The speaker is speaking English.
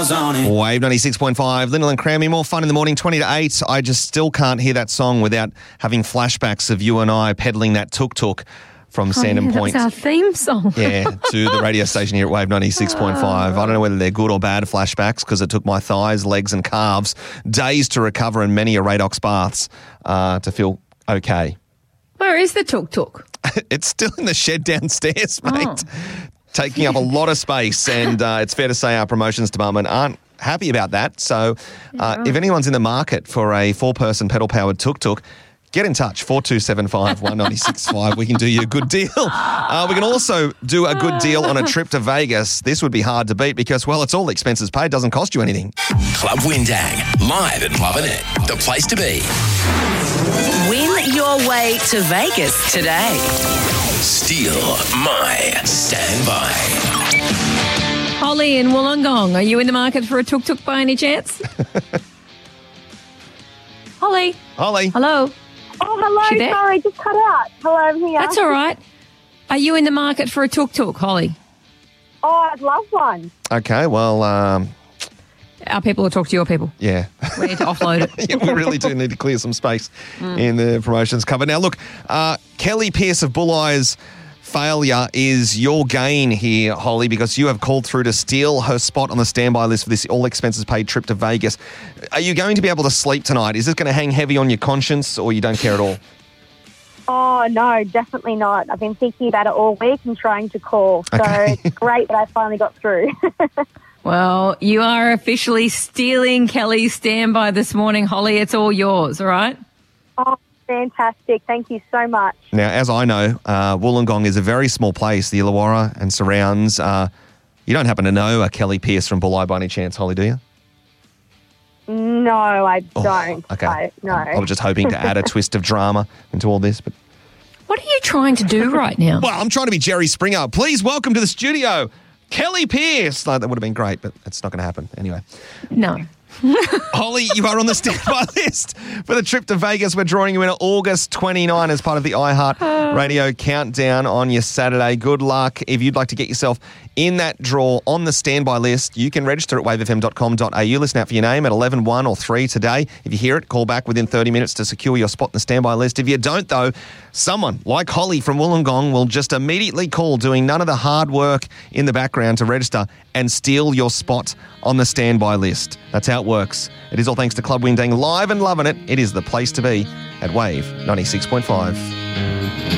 miles on it. Wave 96.5, Lyndall and Crammy, more fun in the morning, 20 to 8. I just still can't hear that song without having flashbacks of you and I peddling that tuk-tuk from Sandon Point. That's our theme song. Yeah, to the radio station here at Wave 96.5. I don't know whether they're good or bad flashbacks because it took my thighs, legs and calves days to recover in many a Radox baths to feel okay. Where is the tuk-tuk? It's still in the shed downstairs, mate. Taking up a lot of space, and it's fair to say our promotions department aren't happy about that. So if anyone's in the market for a 4-person pedal-powered tuk-tuk, get in touch, 4275 1965. We can do you a good deal. We can also do a good deal on a trip to Vegas. This would be hard to beat because, well, it's all expenses paid. Doesn't cost you anything. Club Windang, live and loving it. The place to be. Win your way to Vegas today. Steal my standby. Holly in Wollongong, are you in the market for a tuk-tuk by any chance? Holly. Holly. Hello. Oh, hello. She there? Sorry, just cut out. Hello, I'm here. That's all right. Are you in the market for a tuk-tuk, Holly? Oh, I'd love one. Okay, well, Our people will talk to your people. yeah. We need to offload it. Yeah, we really do need to clear some space in the promotions cover. Now, look, Kelly Pierce of Bulli's failure is your gain here, Holly, because you have called through to steal her spot on the standby list for this all-expenses-paid trip to Vegas. Are you going to be able to sleep tonight? Is this going to hang heavy on your conscience, or you don't care at all? Oh, no, definitely not. I've been thinking about it all week and trying to call. So it's great that I finally got through. Well, you are officially stealing Kelly's standby this morning, Holly. It's all yours, all right? Oh, fantastic. Thank you so much. Now, as I know, Wollongong is a very small place, the Illawarra and surrounds. You don't happen to know a Kelly Pierce from Bulli by any chance, Holly, do you? No, I don't. Okay. No. I was just hoping to add a twist of drama into all this, but... What are you trying to do right now? Well, I'm trying to be Jerry Springer. Please welcome to the studio, Kelly Pierce. No, that would have been great, but it's not going to happen. Anyway. No. Holly, you are on the standby list for the trip to Vegas. We're drawing you in August 29 as part of the iHeart Radio Countdown on your Saturday. Good luck. If you'd like to get yourself in that draw on the standby list, you can register at wavefm.com.au. Listen out for your name at 11, 1 or 3 today. If you hear it, call back within 30 minutes to secure your spot in the standby list. If you don't, though, someone like Holly from Wollongong will just immediately call, doing none of the hard work in the background to register and steal your spot on the standby list. That's how it works. It is all thanks to Club Windang, live and loving it. It is the place to be at Wave 96.5.